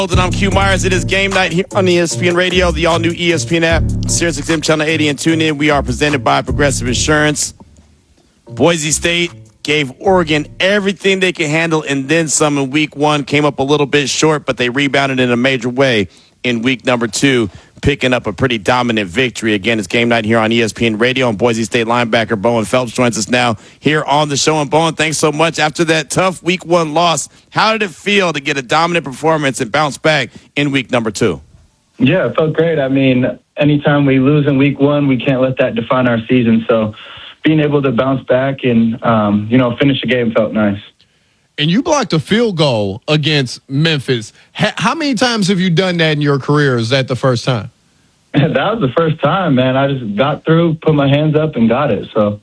And I'm Q Myers. It is game night here on ESPN Radio, the all-new ESPN app, SiriusXM Channel 80, and tune in. We are presented by Progressive Insurance. Boise State gave Oregon everything they could handle and then some in week one. Came up a little bit short, but they rebounded in a major way in week number 2, picking up a pretty dominant victory. Again, it's game night here on ESPN Radio, and Boise State linebacker Bowen Phelps joins us now here on the show. And Bowen, thanks so much. After that tough week 1 loss, how did it feel to get a dominant performance and bounce back in week number 2? Yeah, it felt great. I mean, anytime we lose in week 1, we can't let that define our season. So being able to bounce back and, finish the game felt nice. And you blocked a field goal against Memphis. How many times have you done that in your career? Is that the first time? That was the first time, man. I just got through, put my hands up, and got it. So,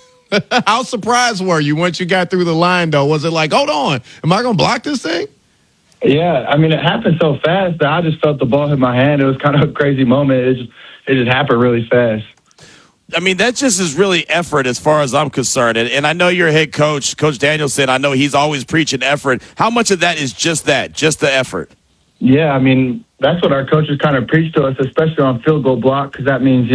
how surprised were you once you got through the line, though? Was it like, hold on, am I going to block this thing? Yeah, I mean, it happened so fast that I just felt the ball hit my hand. It was kind of a crazy moment. It just happened really fast. I mean, that just is really effort as far as I'm concerned. And I know your head coach, Coach Danielson, I know he's always preaching effort. How much of that is just that, just the effort? Yeah, I mean, that's what our coaches kind of preach to us, especially on field goal block, because that means,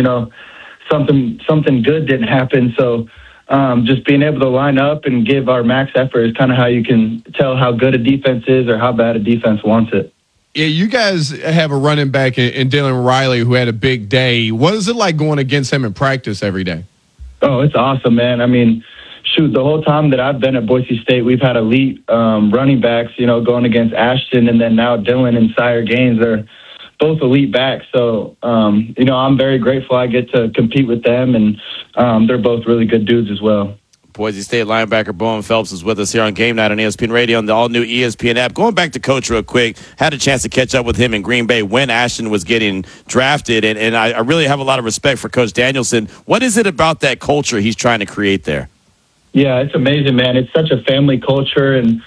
something good didn't happen. So just being able to line up and give our max effort is kind of how you can tell how good a defense is or how bad a defense wants it. Yeah, you guys have a running back in Dylan Riley who had a big day. What is it like going against him in practice every day? Oh, it's awesome, man. I mean, shoot, the whole time that I've been at Boise State, we've had elite running backs, going against Ashton, and then now Dylan and Sire Gaines. They're both elite backs. So, I'm very grateful I get to compete with them, and they're both really good dudes as well. Boise State linebacker Bowen Phelps is with us here on Game Night on ESPN Radio and the all-new ESPN app. Going back to Coach real quick, had a chance to catch up with him in Green Bay when Ashton was getting drafted, and I really have a lot of respect for Coach Danielson. What is it about that culture he's trying to create there? Yeah, it's amazing, man. It's such a family culture, and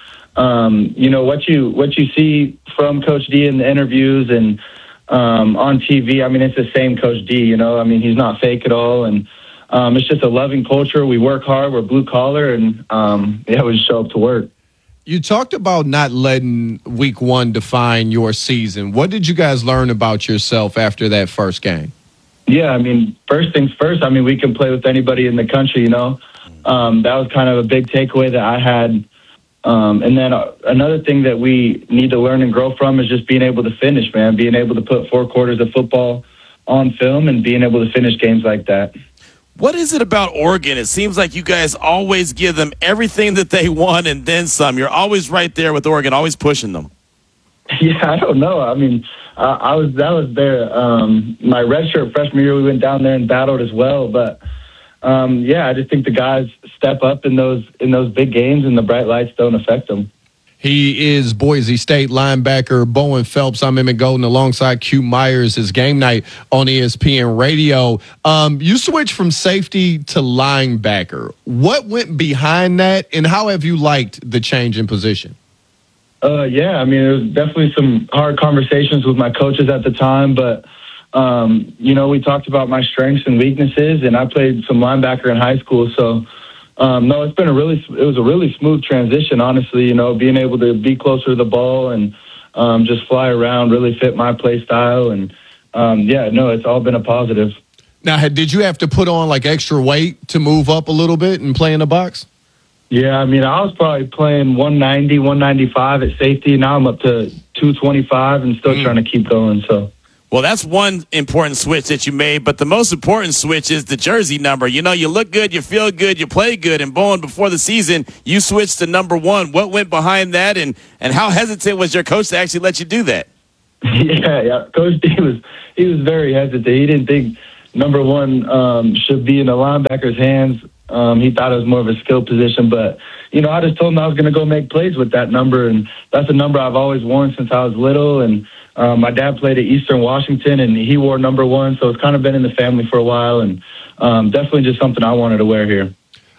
what you see from Coach D in the interviews and on TV. I mean, it's the same Coach D. I mean, he's not fake at all, and it's just a loving culture. We work hard. We're blue collar, and we just show up to work. You talked about not letting week 1 define your season. What did you guys learn about yourself after that first game? Yeah, I mean, first things first. I mean, we can play with anybody in the country. That was kind of a big takeaway that I had. And then another thing that we need to learn and grow from is just being able to finish, man. Being able to put 4 quarters of football on film and being able to finish games like that. What is it about Oregon? It seems like you guys always give them everything that they want and then some. You're always right there with Oregon, always pushing them. Yeah, I don't know. I mean, I was there. My redshirt freshman year, we went down there and battled as well. But I just think the guys step up in those big games, and the bright lights don't affect them. He is Boise State linebacker Bowen Phelps. I'm Emmett Golden alongside Q Myers. It's Game Night on ESPN Radio. You switched from safety to linebacker. What went behind that, and how have you liked the change in position? I mean, there was definitely some hard conversations with my coaches at the time, but we talked about my strengths and weaknesses, and I played some linebacker in high school, so. No, it was a really smooth transition, honestly, being able to be closer to the ball and just fly around really fit my play style. And, it's all been a positive. Now, did you have to put on like extra weight to move up a little bit and play in the box? Yeah, I mean, I was probably playing 190, 195 at safety. Now I'm up to 225 and still trying to keep going, so. Well, that's one important switch that you made, but the most important switch is the jersey number. You look good, you feel good, you play good, and Bowen, before the season, you switched to number 1. What went behind that, and how hesitant was your coach to actually let you do that? Yeah, Coach D was very hesitant. He didn't think number 1 should be in the linebacker's hands. He thought it was more of a skill position, but, I just told him I was going to go make plays with that number, and that's a number I've always worn since I was little, and my dad played at Eastern Washington, and he wore number 1, so it's kind of been in the family for a while, and definitely just something I wanted to wear here.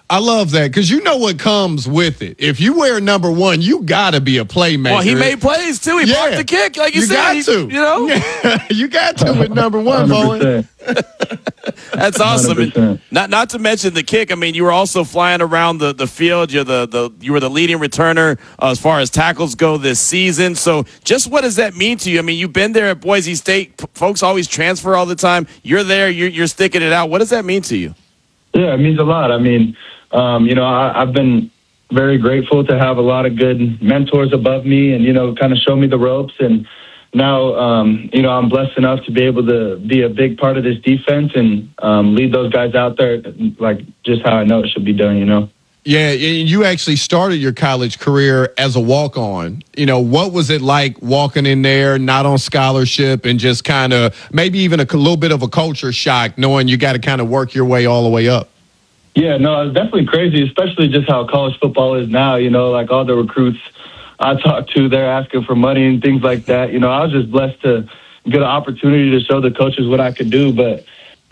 I love that because you know what comes with it. If you wear number 1, you got to be a playmaker. Well, he made plays, too. He blocked the kick, like you said. Got to. You know? You got to with number 1, Bowen. That's awesome. 100%. Not to mention the kick. I mean, you were also flying around the field. You were the leading returner as far as tackles go this season. So just what does that mean to you? I mean, you've been there at Boise State. Folks always transfer all the time. You're there. You're sticking it out. What does that mean to you? Yeah, it means a lot. I mean, I've been very grateful to have a lot of good mentors above me and, kind of show me the ropes. And now, I'm blessed enough to be able to be a big part of this defense and lead those guys out there like just how I know it should be done, Yeah, you actually started your college career as a walk-on. What was it like walking in there, not on scholarship, and just kind of maybe even a little bit of a culture shock knowing you got to kind of work your way all the way up? Yeah, no, it's definitely crazy, especially just how college football is now, like all the recruits I talked to, they're asking for money and things like that. I was just blessed to get an opportunity to show the coaches what I could do. But,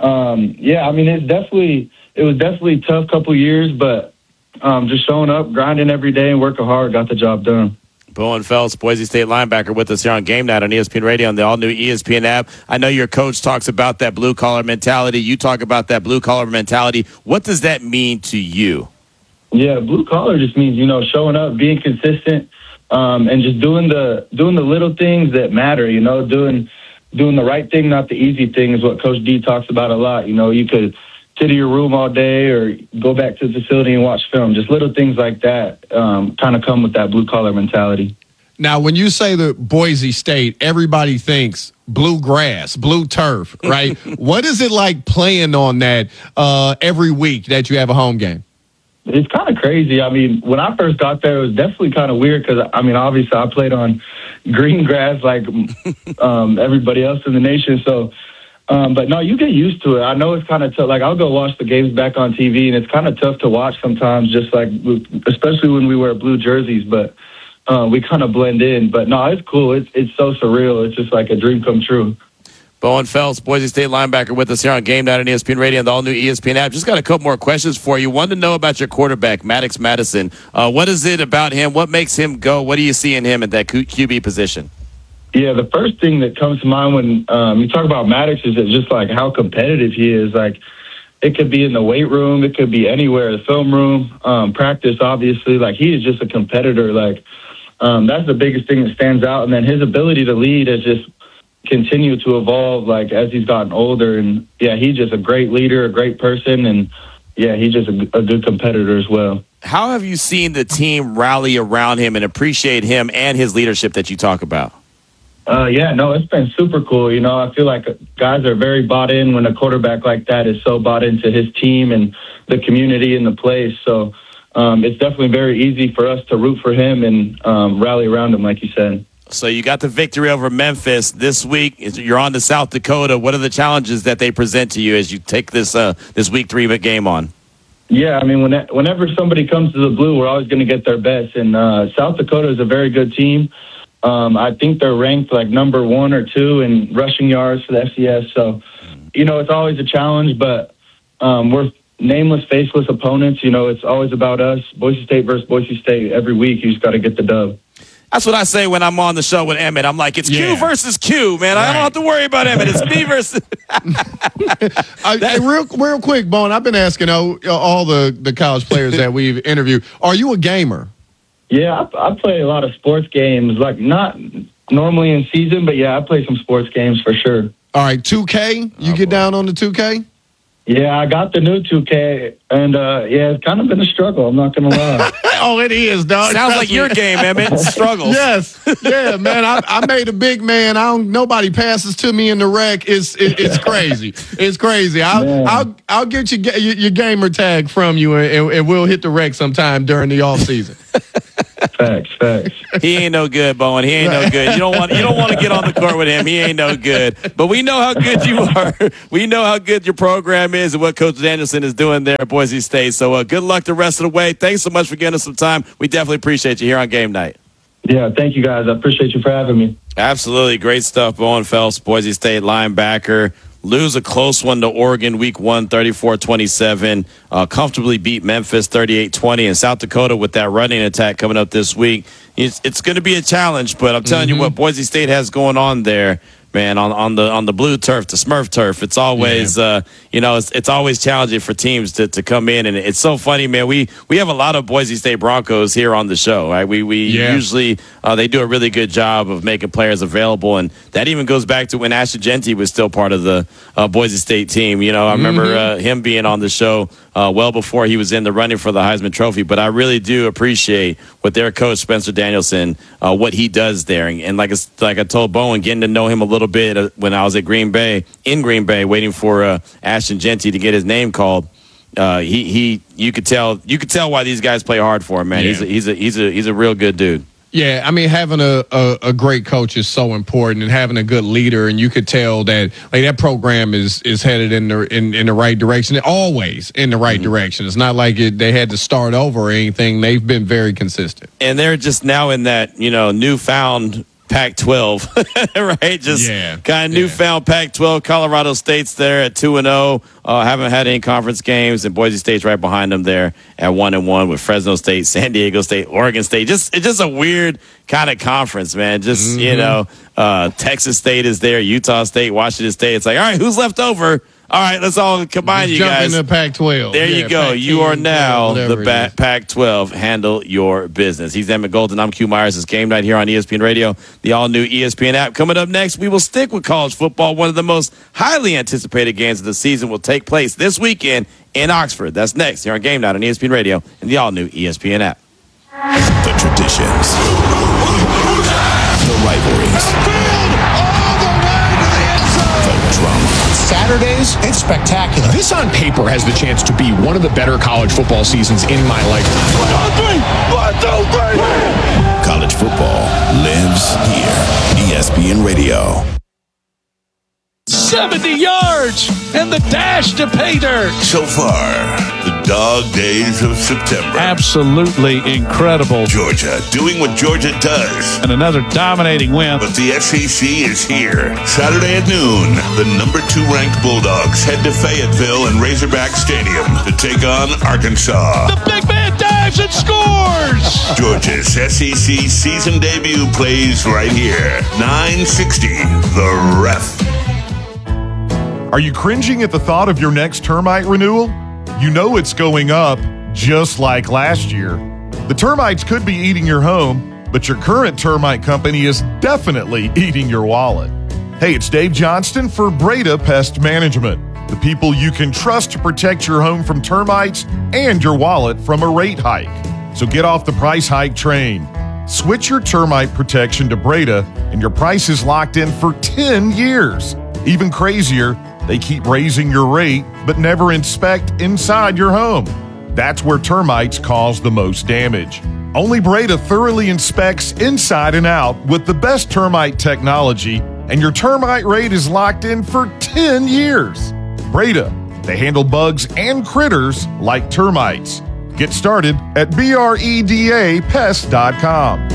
I mean, it was definitely a tough couple years, but just showing up, grinding every day and working hard, got the job done. Bowen Phelps, Boise State linebacker, with us here on Game Night on ESPN Radio and the all-new ESPN app. I know your coach talks about that blue-collar mentality. You talk about that blue-collar mentality. What does that mean to you? Yeah, blue-collar just means, showing up, being consistent, and just doing the little things that matter, doing the right thing, not the easy thing is what Coach D talks about a lot. You could sit in your room all day or go back to the facility and watch film. Just little things like that kind of come with that blue-collar mentality. Now, when you say the Boise State, everybody thinks blue grass, blue turf, right? What is it like playing on that every week that you have a home game? It's kind of crazy. I mean, when I first got there, it was definitely kind of weird because, I mean, obviously I played on green grass like everybody else in the nation. So, but no, you get used to it. I know it's kind of tough. Like, I'll go watch the games back on TV, and it's kind of tough to watch sometimes, just like, especially when we wear blue jerseys, but we kind of blend in. But no, it's cool. It's so surreal. It's just like a dream come true. Bowen Phelps, Boise State linebacker, with us here on Game Night on ESPN Radio and the all-new ESPN app. Just got a couple more questions for you. Wanted to know about your quarterback, Maddox Madison. What is it about him? What makes him go? What do you see in him at that QB position? Yeah, the first thing that comes to mind when you talk about Maddox is just like how competitive he is. Like, it could be in the weight room, it could be anywhere, the film room, practice, obviously. Like, he is just a competitor. Like, that's the biggest thing that stands out. And then his ability to lead has just continued to evolve, like, as he's gotten older. And, yeah, he's just a great leader, a great person, and, yeah, he's just a good competitor as well. How have you seen the team rally around him and appreciate him and his leadership that you talk about? It's been super cool. I feel like guys are very bought in when a quarterback like that is so bought into his team and the community and the place. So it's definitely very easy for us to root for him and rally around him, like you said. So you got the victory over Memphis this week. You're on to South Dakota. What are the challenges that they present to you as you take this Week 3 game on? Yeah, I mean, whenever somebody comes to the Blue, we're always going to get their best. And South Dakota is a very good team. I think they're ranked like number 1 or 2 in rushing yards for the FCS. So, it's always a challenge, but we're nameless, faceless opponents. It's always about us. Boise State versus Boise State every week. You just got to get the dub. That's what I say when I'm on the show with Emmett. I'm like, it's Q versus Q, man. Right. I don't have to worry about Emmett. It's me versus. Real quick, Bone, I've been asking all the college players that we've interviewed, are you a gamer? Yeah, I play a lot of sports games, like not normally in season, but yeah, I play some sports games for sure. All right, 2K? You get down on the 2K? Yeah, I got the new 2K, and it's kind of been a struggle. I'm not going to lie. Oh, it is, dog. Sounds like your game, Emmett. Struggles. Yes, yeah, man. I made a big man. Nobody passes to me in the rec. It's crazy. It's crazy. I'll get your gamer tag from you, and we'll hit the rec sometime during the off season. Facts. He ain't no good, Bowen. He ain't no good. You don't want to get on the court with him. He ain't no good. But we know how good you are. We know how good your program is and what Coach Danielson is doing there at Boise State. So good luck the rest of the way. Thanks so much for giving us some time. We definitely appreciate you here on Game Night. Yeah, thank you, guys. I appreciate you for having me. Absolutely. Great stuff, Bowen Phelps, Boise State linebacker. lose a close one to Oregon week 1, 34-27, comfortably beat Memphis 38-20, and South Dakota with that running attack coming up this week. It's going to be a challenge, but I'm telling you what Boise State has going on there, man, on the blue turf, the Smurf turf. It's always it's always challenging for teams to come in, and it's so funny, man. We have a lot of Boise State Broncos here on the show, right? We usually they do a really good job of making players available, and that even goes back to when Ashton Jeanty was still part of the Boise State team. I remember him being on the show well before he was in the running for the Heisman Trophy. But I really do appreciate what their coach Spencer Danielson, what he does there, and like I told Bowen, getting to know him a little bit when I was at Green Bay, waiting for Ashton Jeanty to get his name called. You could tell why these guys play hard for him, man. Yeah. He's a real good dude. Yeah, I mean, having a great coach is so important, and having a good leader, and you could tell that that program is headed in the right direction. Always in the right direction. It's not like they had to start over or anything. They've been very consistent, and they're just now in that newfound Pac-12, right? Just kind of newfound Pac-12. Colorado State's there at 2-0. Haven't had any conference games, and Boise State's right behind them there at 1-1 with Fresno State, San Diego State, Oregon State. It's just a weird kind of conference, man. Just Texas State is there, Utah State, Washington State. It's like, all right, who's left over? All right, let's all combine, you guys. Jump into Pac-12. There you go. You are now the Pac-12. Handle your business. He's Emmett Golden. I'm Q Myers. It's Game Night here on ESPN Radio, the all-new ESPN app. Coming up next, we will stick with college football. One of the most highly anticipated games of the season will take place this weekend in Oxford. That's next here on Game Night on ESPN Radio and the all-new ESPN app. The traditions, the rivalries, drama. Saturdays, it's spectacular. This on paper has the chance to be one of the better college football seasons in my lifetime. College football lives here. ESPN Radio. 70 yards and the dash to pay dirt. So far, the dog days of September. Absolutely incredible. Georgia doing what Georgia does. And another dominating win. But the SEC is here. Saturday at noon, the number 2 ranked Bulldogs head to Fayetteville and Razorback Stadium to take on Arkansas. The big man dives and scores. Georgia's SEC season debut plays right here. 960, The Ref. Are you cringing at the thought of your next termite renewal? You know it's going up, just like last year. The termites could be eating your home, but your current termite company is definitely eating your wallet. Hey, it's Dave Johnston for Breda Pest Management, the people you can trust to protect your home from termites and your wallet from a rate hike. So get off the price hike train. Switch your termite protection to Breda, and your price is locked in for 10 years. Even crazier, they keep raising your rate, but never inspect inside your home. That's where termites cause the most damage. Only Breda thoroughly inspects inside and out with the best termite technology, and your termite rate is locked in for 10 years. Breda, they handle bugs and critters like termites. Get started at BREDAPest.com.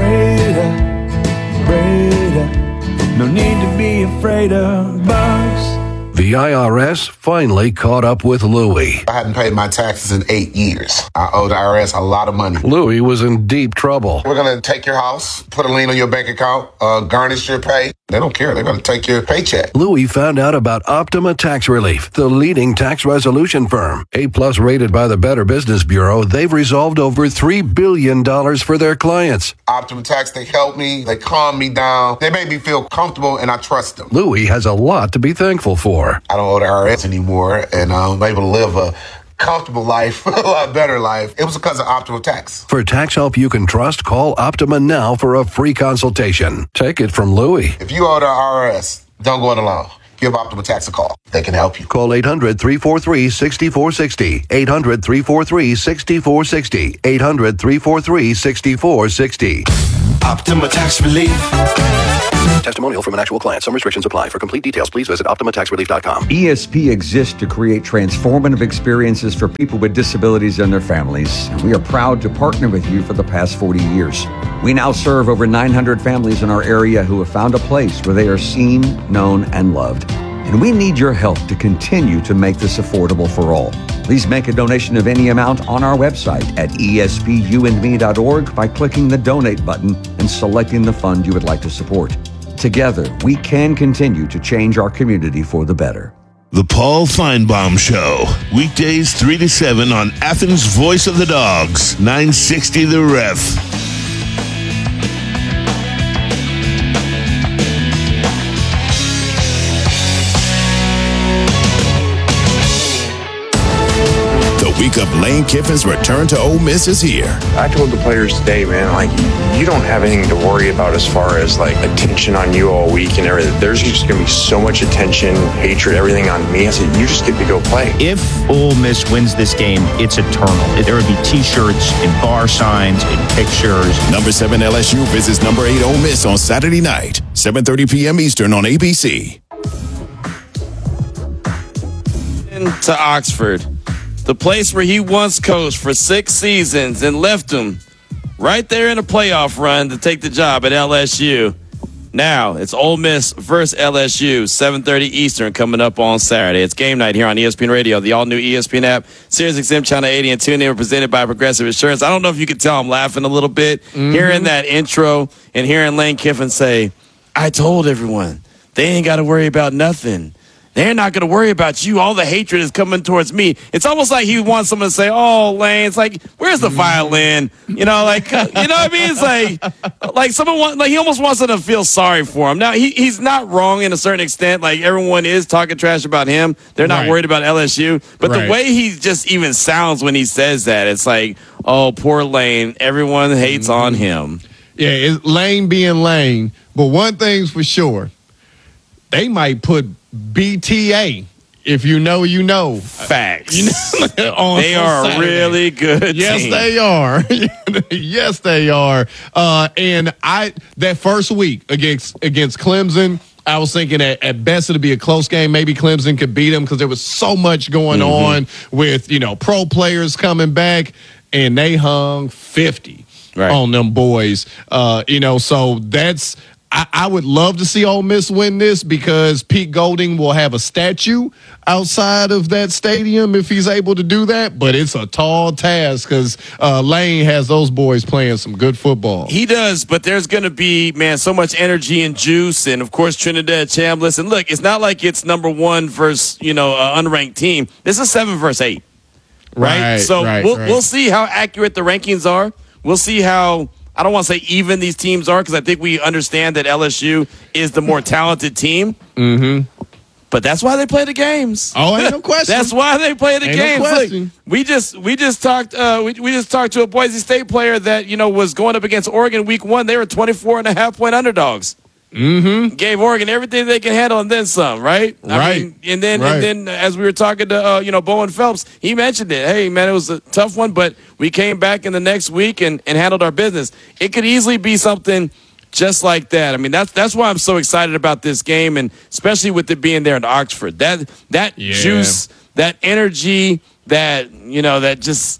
Breda, no need to be afraid of bugs. The IRS finally caught up with Louie. I hadn't paid my taxes in 8 years. I owe the IRS a lot of money. Louie was in deep trouble. We're going to take your house, put a lien on your bank account, garnish your pay. They don't care. They're going to take your paycheck. Louie found out about Optima Tax Relief, the leading tax resolution firm. A-plus rated by the Better Business Bureau, they've resolved over $3 billion for their clients. Optima Tax, they help me. They calm me down. They make me feel comfortable, and I trust them. Louie has a lot to be thankful for. I don't owe the IRS anymore, and I'm able to live a comfortable life, a lot better life. It was because of Optima Tax. For tax help you can trust, call Optima now for a free consultation. Take it from Louie. If you owe the IRS, don't go it alone. Give Optima Tax a call. They can help you. Call 800-343-6460. 800-343-6460. 800-343-6460. Optima Tax Relief. Testimonial from an actual client. Some restrictions apply. For complete details, please visit OptimaTaxRelief.com. ESP exists to create transformative experiences for people with disabilities and their families. And we are proud to partner with you for the past 40 years. We now serve over 900 families in our area who have found a place where they are seen, known, and loved. And we need your help to continue to make this affordable for all. Please make a donation of any amount on our website at espUandme.org by clicking the donate button and selecting the fund you would like to support. Together, we can continue to change our community for the better. The Paul Feinbaum Show, weekdays 3 to 7 on Athens' Voice of the Dogs, 960 The Ref. Week of Lane Kiffin's return to Ole Miss is here. I told the players today, man, like, you don't have anything to worry about as far as, like, attention on you all week and everything. There's just going to be so much attention, hatred, everything on me. I said, you just get to go play. If Ole Miss wins this game, it's eternal. There would be T-shirts and bar signs and pictures. Number 7 LSU visits number 8 Ole Miss on Saturday night, 7:30 p.m. Eastern on ABC. To Oxford, the place where he once coached for 6 seasons and left him right there in a playoff run to take the job at LSU. Now it's Ole Miss versus LSU, 7:30 Eastern, coming up on Saturday. It's game night here on ESPN Radio, the all-new ESPN app, SiriusXM Channel 80 and TuneIn, presented by Progressive Insurance. I don't know if you can tell I'm laughing a little bit hearing that intro and hearing Lane Kiffin say, I told everyone, they ain't got to worry about nothing. They're not going to worry about you. All the hatred is coming towards me. It's almost like he wants someone to say, oh, Lane, it's like, where's the violin? You know, like, you know what I mean? It's like someone wants, like, he almost wants them to feel sorry for him. Now, he's not wrong in a certain extent. Like, everyone is talking trash about him. They're not worried about LSU. But the way he just even sounds when he says that, it's like, oh, poor Lane. Everyone hates on him. Yeah, it's Lane being Lane. But one thing's for sure, they might put BTA, if you know, you know. Facts. They are a really good yes, team. they are. Yes, they are. And that first week against Clemson, I was thinking at best it'd be a close game. Maybe Clemson could beat them because there was so much going on with, pro players coming back, and they hung 50 on them boys. So that's – I would love to see Ole Miss win this because Pete Golding will have a statue outside of that stadium if he's able to do that. But it's a tall task because Lane has those boys playing some good football. He does, but there's going to be, man, so much energy and juice. And, of course, Trinidad Chambliss. And, look, it's not like it's number 1 versus, an unranked team. This is 7 versus 8. Right? So we'll see how accurate the rankings are. We'll see how – I don't want to say even these teams are because I think we understand that LSU is the more talented team. Mm-hmm. But that's why they play the games. Oh, ain't no question. That's why they play the games. No question. Look, we just talked to a Boise State player that was going up against Oregon week 1. They were 24.5-point underdogs. Mm-hmm. Gave Oregon everything they can handle and then some, right? I mean, and then as we were talking to Bowen Phelps, he mentioned it. Hey, man, it was a tough one, but we came back in the next week and handled our business. It could easily be something just like that. I mean, that's why I'm so excited about this game, and especially with it being there in Oxford. That juice, that energy, that just.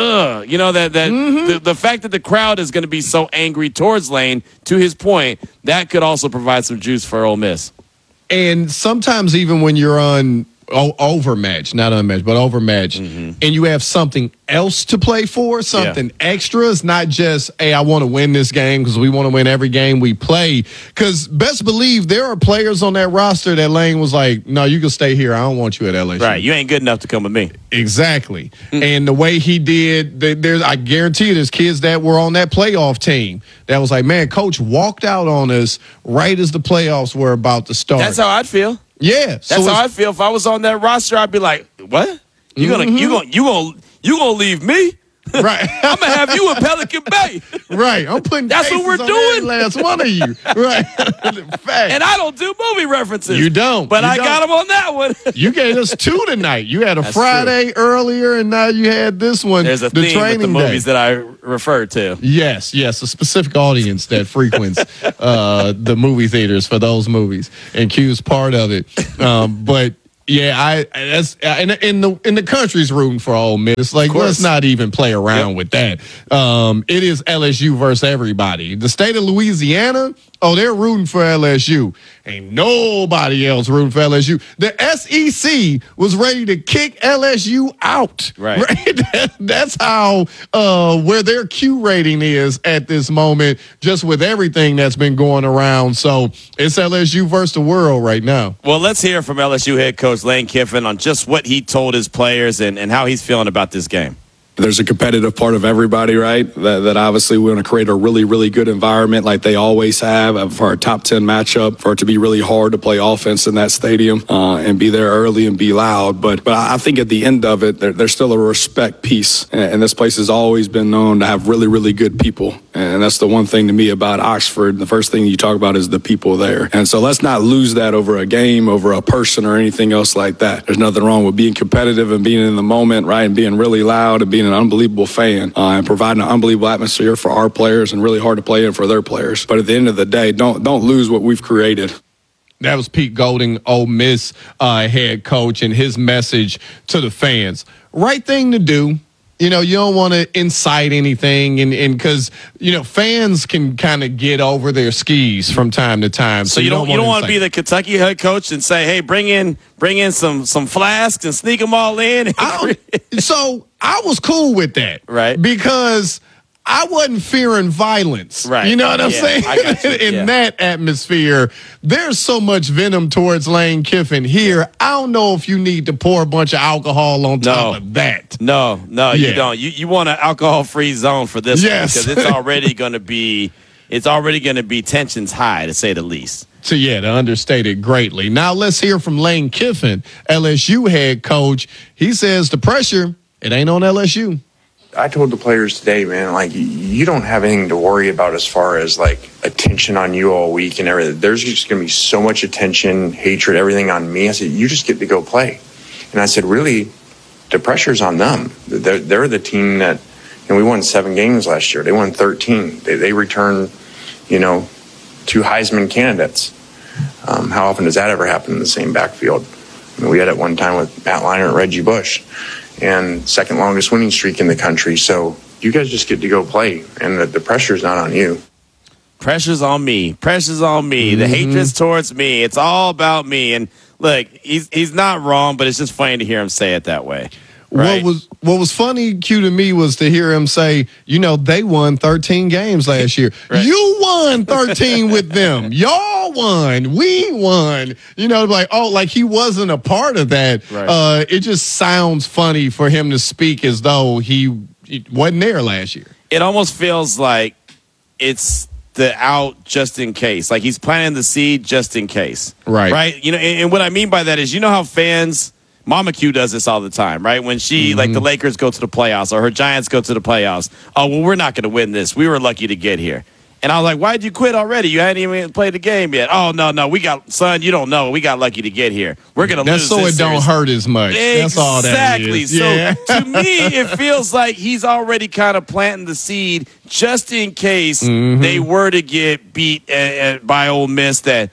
The fact that the crowd is going to be so angry towards Lane, to his point, that could also provide some juice for Ole Miss. And sometimes even when you're on overmatch, not unmatched, but overmatch, and you have something else to play for, something extra. It's not just, hey, I want to win this game because we want to win every game we play. Because best believe there are players on that roster that Lane was like, no, you can stay here. I don't want you at LSU. Right, you ain't good enough to come with me. Exactly. And the way he did, I guarantee you there's kids that were on that playoff team that was like, man, coach walked out on us right as the playoffs were about to start. That's how I'd feel. Yeah, that's how I'd feel if I was on that roster. I'd be like, "What? You gonna leave me? Right? I'm gonna have you in Pelican Bay. Right? I'm putting that's what we're doing. Last one of you, right? Fact. And I don't do movie references. You don't, but I got them on that one. You gave us 2 tonight. You had a Friday earlier, and now you had this one. There's a theme with the movies that I refer to. Yes, a specific audience that frequents the movie theaters for those movies, and Q's part of it. But yeah, that's in the country's rooting for Ole Miss. Like, let's not even play around with that. It is LSU versus everybody. The state of Louisiana, Oh, they're rooting for LSU. Ain't nobody else rooting for LSU. The SEC was ready to kick LSU out. Right? That's how where their Q rating is at this moment, just with everything that's been going around. So it's LSU versus the world right now. Well, let's hear from LSU head coach Lane Kiffin on just what he told his players and how he's feeling about this game. There's a competitive part of everybody, right? That obviously we want to create a really, really good environment like they always have for our top 10 matchup, for it to be really hard to play offense in that stadium and be there early and be loud. But I think at the end of it, there's still a respect piece. And this place has always been known to have really, really good people. And that's the one thing to me about Oxford. The first thing you talk about is the people there. And so let's not lose that over a game, over a person, or anything else like that. There's nothing wrong with being competitive and being in the moment, right? And being really loud and being an unbelievable fan and providing an unbelievable atmosphere for our players and really hard to play in for their players. But at the end of the day, don't lose what we've created. That was Pete Golding, Ole Miss head coach, and his message to the fans. Right thing to do. You know, you don't want to incite anything, and because, you know, fans can kind of get over their skis from time to time. So you don't want to be the Kentucky head coach and say, hey, bring in some flasks and sneak them all in. So I was cool with that. Right. Because I wasn't fearing violence. Right. You know what I'm saying? I got you. In that atmosphere, there's so much venom towards Lane Kiffin here. I don't know if you need to pour a bunch of alcohol on top of that. No, you don't. You want an alcohol-free zone for this one because it's already going to be tensions high, to say the least. So, to understate it greatly. Now let's hear from Lane Kiffin, LSU head coach. He says the pressure, it ain't on LSU. I told the players today, man, like, you don't have anything to worry about as far as, like, attention on you all week and everything. There's just going to be so much attention, hatred, everything on me. I said, you just get to go play. And I said, really, the pressure's on them. They're the team that, we won 7 games last year. They won 13. They returned, 2 Heisman candidates. How often does that ever happen in the same backfield? I mean, we had it one time with Matt Leinart and Reggie Bush. And second longest winning streak in the country. So you guys just get to go play, and the pressure's not on you. Pressure's on me. Pressure's on me. Mm-hmm. The hatred's towards me. It's all about me. And look, he's not wrong, but it's just funny to hear him say it that way. Right? What was funny, Q, to me was to hear him say, they won 13 games last year. Right. You won 13 with them. Y'all won. We won. Like he wasn't a part of that. Right. It just sounds funny for him to speak as though he wasn't there last year. It almost feels like it's the out just in case. Like he's planting the seed just in case. Right. Right? And what I mean by that is, how fans... Mama Q does this all the time, right? When she, like the Lakers go to the playoffs or her Giants go to the playoffs. Oh, well, we're not going to win this. We were lucky to get here. And I was like, why'd you quit already? You hadn't even played the game yet. Oh, no. Son, you don't know. We got lucky to get here. We're going to lose this. That's so it don't hurt as much. Exactly. That's all that is. So to me, it feels like he's already kind of planting the seed just in case they were to get beat by Ole Miss that,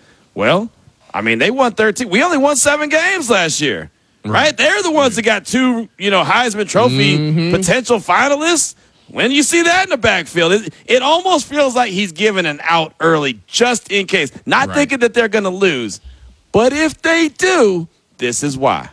they won 13. We only won 7 games last year. Right? They're the ones that got 2, Heisman Trophy potential finalists. When you see that in the backfield, it almost feels like he's giving an out early just in case. Not thinking that they're going to lose. But if they do, this is why.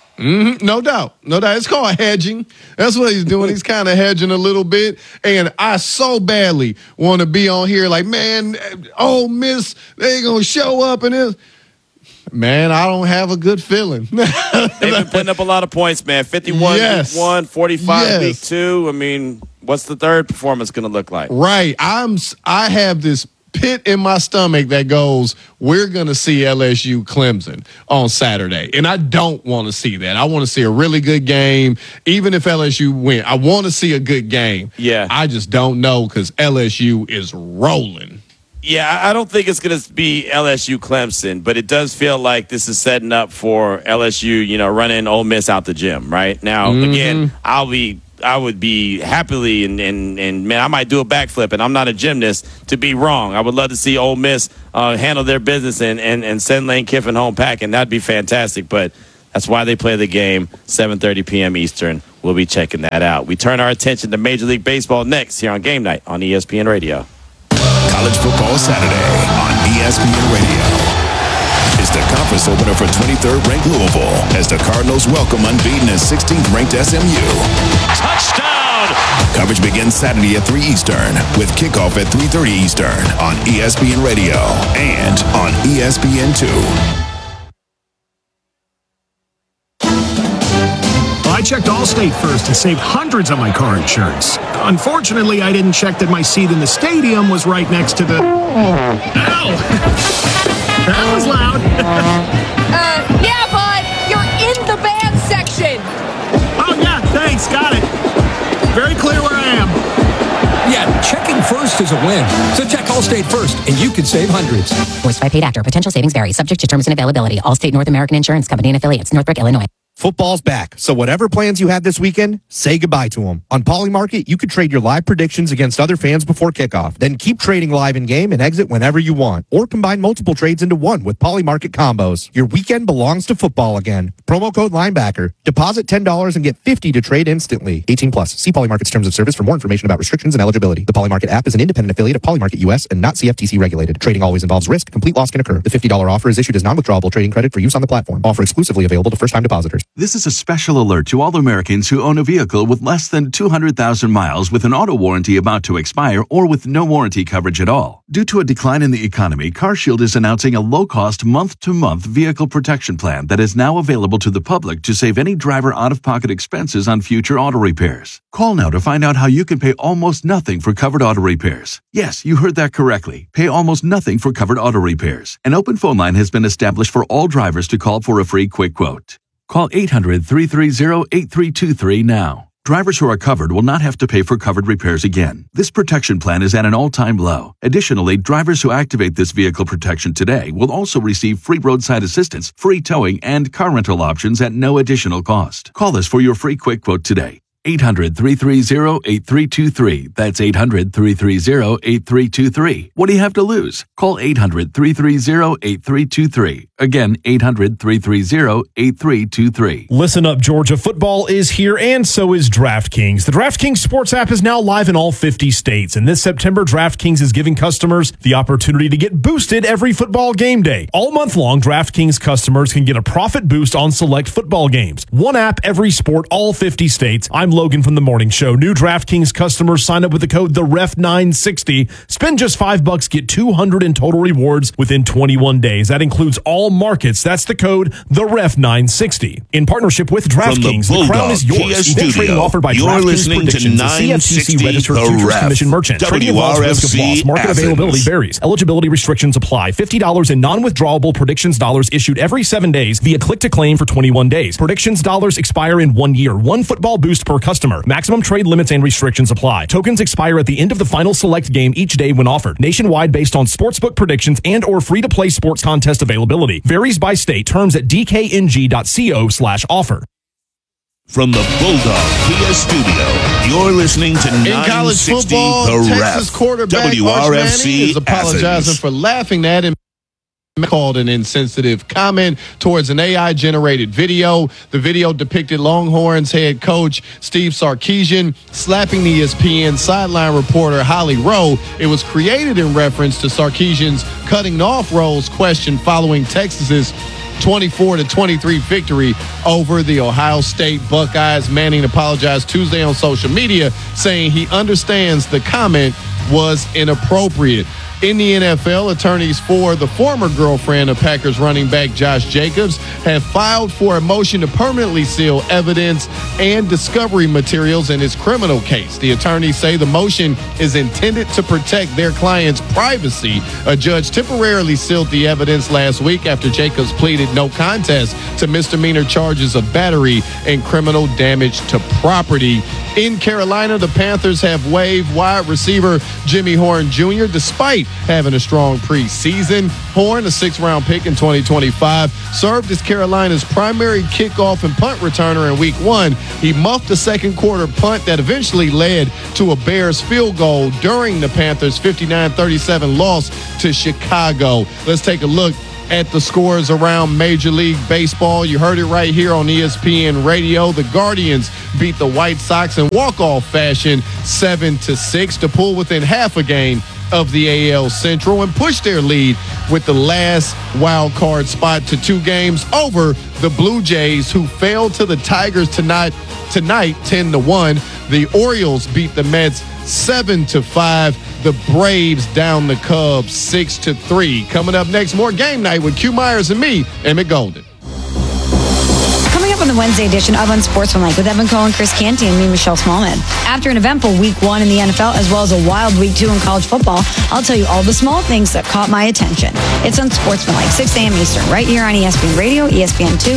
No doubt. It's called hedging. That's what he's doing. He's kind of hedging a little bit. And I so badly want to be on here like, man, Ole Miss, they going to show up and this. Man, I don't have a good feeling. They've been putting up a lot of points, man. 51 week 1, 45 week 2. I mean, what's the third performance going to look like? Right. I have this pit in my stomach that goes, we're going to see LSU Clemson on Saturday. And I don't want to see that. I want to see a really good game. Even if LSU win, I want to see a good game. Yeah. I just don't know because LSU is rolling. Yeah, I don't think it's going to be LSU Clemson, but it does feel like this is setting up for LSU, running Ole Miss out the gym right now. Again, I would be happily and man, I might do a backflip, and I'm not a gymnast to be wrong. I would love to see Ole Miss handle their business and send Lane Kiffin home packing. That'd be fantastic, but that's why they play the game, 7:30 p.m. Eastern. We'll be checking that out. We turn our attention to Major League Baseball next here on Game Night on ESPN Radio. College Football Saturday on ESPN Radio. It's the conference opener for 23rd ranked Louisville as the Cardinals welcome unbeaten and 16th ranked SMU. Touchdown! Coverage begins Saturday at 3 Eastern with kickoff at 3:30 Eastern on ESPN Radio and on ESPN2. I checked Allstate first and saved hundreds on my car insurance. Unfortunately, I didn't check that my seat in the stadium was right next to the... Ow! That was loud. Yeah, bud. You're in the bad section. Oh, yeah, thanks. Got it. Very clear where I am. Yeah, checking first is a win. So check Allstate first, and you can save hundreds. Voiced by paid actor. Potential savings vary. Subject to terms and availability. Allstate North American Insurance Company and affiliates. Northbrook, Illinois. Football's back, so whatever plans you had this weekend, say goodbye to them. On Polymarket, you could trade your live predictions against other fans before kickoff. Then keep trading live in-game and exit whenever you want. Or combine multiple trades into one with Polymarket combos. Your weekend belongs to football again. Promo code Linebacker. Deposit $10 and get $50 to trade instantly. 18 plus. See Polymarket's terms of service for more information about restrictions and eligibility. The Polymarket app is an independent affiliate of Polymarket US and not CFTC regulated. Trading always involves risk. Complete loss can occur. The $50 offer is issued as non-withdrawable trading credit for use on the platform. Offer exclusively available to first-time depositors. This is a special alert to all Americans who own a vehicle with less than 200,000 miles with an auto warranty about to expire or with no warranty coverage at all. Due to a decline in the economy, CarShield is announcing a low-cost month-to-month vehicle protection plan that is now available to the public to save any driver out-of-pocket expenses on future auto repairs. Call now to find out how you can pay almost nothing for covered auto repairs. Yes, you heard that correctly. Pay almost nothing for covered auto repairs. An open phone line has been established for all drivers to call for a free quick quote. Call 800-330-8323 now. Drivers who are covered will not have to pay for covered repairs again. This protection plan is at an all-time low. Additionally, drivers who activate this vehicle protection today will also receive free roadside assistance, free towing, and car rental options at no additional cost. Call us for your free quick quote today. 800-330-8323. That's 800-330-8323. What do you have to lose? Call 800-330-8323. Again, 800-330-8323. Listen up, Georgia. Football is here, and so is DraftKings. The DraftKings Sports app is now live in all 50 states, and this September, DraftKings is giving customers the opportunity to get boosted every football game day. All month long, DraftKings customers can get a profit boost on select football games. One app, every sport, all 50 states. I'm Logan from The Morning Show. New DraftKings customers sign up with the code TheRef960. Spend just $5, get $200 in total rewards within 21 days. That includes all markets. That's the code TheRef960. In partnership with DraftKings, the crown is yours. Event trading offered by DraftKings Predictions, a CFTC registered futures commission merchant. Trading involves risk of loss. Market availability varies. Eligibility restrictions apply. $50 in non-withdrawable predictions dollars issued every 7 days via click to claim for 21 days. Predictions dollars expire in 1 year. One football boost per customer. Maximum trade limits and restrictions apply. Tokens expire at the end of the final select game each day when offered. Nationwide based on sportsbook predictions and or free-to-play sports contest availability. Varies by state. Terms at dkng.co/offer. From the Bulldog Kia studio, you're listening to In college 960 football, The Texas Ref. quarterback Arch Manning is apologizing Athens. for laughing at him. Called an insensitive comment towards an AI-generated video. The video depicted Longhorns head coach Steve Sarkisian slapping the ESPN sideline reporter Holly Rowe. It was created in reference to Sarkisian's cutting off Rowe's question following Texas's 24-23 victory over the Ohio State Buckeyes. Manning apologized Tuesday on social media, saying he understands the comment was inappropriate. In the NFL, attorneys for the former girlfriend of Packers running back Josh Jacobs have filed for a motion to permanently seal evidence and discovery materials in his criminal case. The attorneys say the motion is intended to protect their client's privacy. A judge temporarily sealed the evidence last week after Jacobs pleaded no contest to misdemeanor charges of battery and criminal damage to property. In Carolina, the Panthers have waived wide receiver Jimmy Horn Jr. despite having a strong preseason. Horn, a sixth-round pick in 2025, served as Carolina's primary kickoff and punt returner in Week 1. He muffed a second-quarter punt that eventually led to a Bears field goal during the Panthers' 59-37 loss to Chicago. Let's take a look at the scores around Major League Baseball. You heard it right here on ESPN Radio. The Guardians beat the White Sox in walk-off fashion 7-6 to pull within half a game of the AL Central and pushed their lead with the last wild card spot to 2 games over the Blue Jays, who fell to the Tigers tonight 10-1. The Orioles beat the Mets 7-5. The Braves down the Cubs 6-3. Coming up next, more Game Night with Q Myers and me, Emmett Golden. Coming up on the Wednesday edition of Unsportsmanlike with Evan Cohen, Chris Canty, and me, Michelle Smallman. After an eventful Week 1 in the NFL, as well as a wild Week 2 in college football, I'll tell you all the small things that caught my attention. It's Unsportsmanlike, 6 a.m. Eastern, right here on ESPN Radio, ESPN2,